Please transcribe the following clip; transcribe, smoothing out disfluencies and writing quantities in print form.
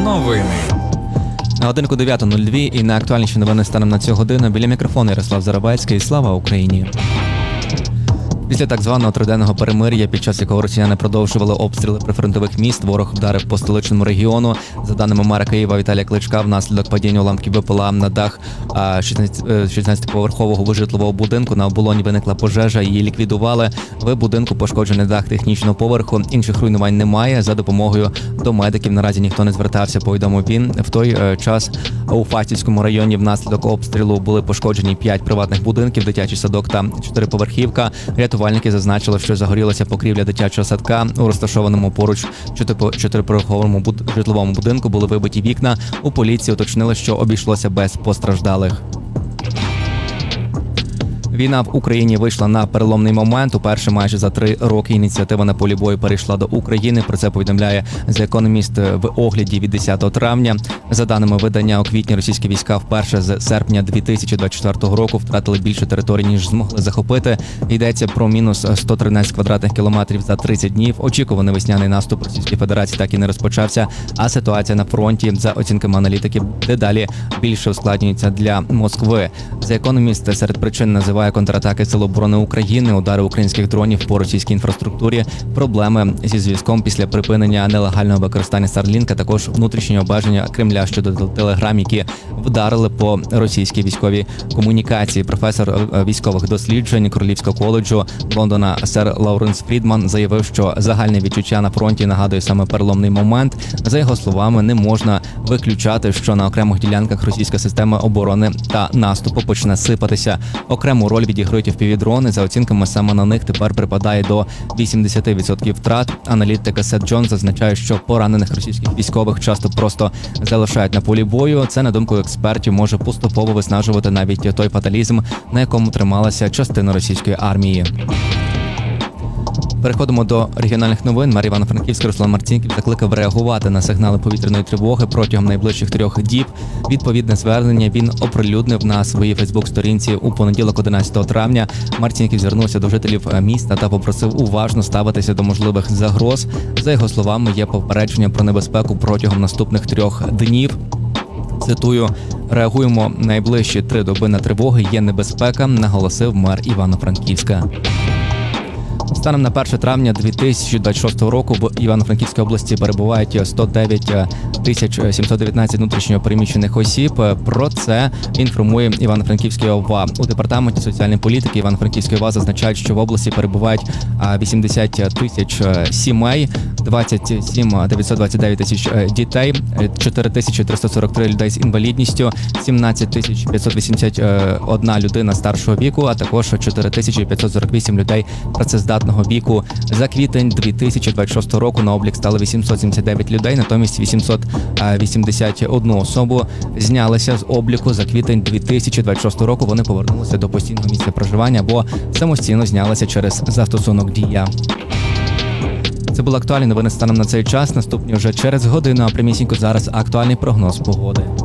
Новини. На годинку 9:02 і найактуальніші новини станом на цю годину. Біля мікрофону Ярослав Зарабецький. Слава Україні! Після так званого триденного перемир'я, під час якого росіяни продовжували обстріли прифронтових міст, ворог вдарив по столичному регіону. За даними мера Києва Віталія Кличка, внаслідок падіння уламків БПЛА на дах 16-поверхового житлового будинку на оболоні виникла пожежа, її ліквідували. В будинку пошкоджений дах технічного поверху, інших руйнувань немає. За допомогою до медиків наразі ніхто не звертався, повідомив він. В той час у Фастівському районі внаслідок обстрілу були пошкоджені 5 приватних будинків, дитячий садок та 4-поверхівка. Рятувальники зазначили, що загорілася покрівля дитячого садка. У розташованому поруч 4-поверховому житловому будинку були вибиті вікна. У поліції уточнили, що обійшлося без постраждалих. Війна в Україні вийшла на переломний момент. Уперше майже за 3 роки ініціатива на полі бою перейшла до України. Про це повідомляє The Economist в огляді від 10 травня. За даними видання, у квітні російські війська вперше з серпня 2024 року втратили більше територій, ніж змогли захопити. Йдеться про мінус 113 квадратних кілометрів за 30 днів. Очікуваний весняний наступ Російської Федерації так і не розпочався, а ситуація на фронті, за оцінками аналітиків, дедалі більше ускладнюється для Москви. The Economist серед причин називає контратаки Сил оборони України, удари українських дронів по російській інфраструктурі, проблеми зі зв'язком після припинення нелегального використання Starlink, а також внутрішнє обмеження Кремля щодо телеграм, які вдарили по російській військовій комунікації. Професор військових досліджень Королівського коледжу Лондона сер Лауренс Фрідман заявив, що загальне відчуття на фронті нагадує саме переломний момент. За його словами, не можна виключати, що на окремих ділянках російська система оборони та наступу почне сипатися. Окрему роль відіграють FPV-дрони. За оцінками, саме на них тепер припадає до 80% втрат. Аналітик Сет Джонс зазначає, що поранених російських військових часто просто залишають на полі бою. Це, на думку експертів, може поступово виснажувати навіть той фаталізм, на якому трималася частина російської армії. Переходимо до регіональних новин. Мер Івано-Франківська Руслан Марцінків закликав реагувати на сигнали повітряної тривоги протягом найближчих 3 діб. Відповідне звернення він оприлюднив на своїй фейсбук-сторінці у понеділок, 11 травня. Марцінків звернувся до жителів міста та попросив уважно ставитися до можливих загроз. За його словами, є попередження про небезпеку протягом наступних 3 днів. Цитую: «Реагуємо найближчі 3 доби на тривоги, є небезпека», наголосив мер Івано-Франківська. Станом на 1 травня 2026 року в Івано-Франківській області перебувають 109 719 внутрішньо переміщених осіб. Про це інформує Івано-Франківський ОВА. У департаменті соціальної політики Івано-Франківської ОВА зазначають, що в області перебувають 80 тисяч сімей, 27 929 тисяч дітей, 4 343 людей з інвалідністю, 17 581 людина старшого віку, а також 4 548 людей працездатного віку. За квітень 2026 року на облік стали 879 людей, натомість 881 особу знялися з обліку. За квітень 2026 року вони повернулися до постійного місця проживання або самостійно знялися через застосунок «Дія». Це були актуальні новини станом на цей час. Наступні вже через годину, а прямісінько зараз актуальний прогноз погоди.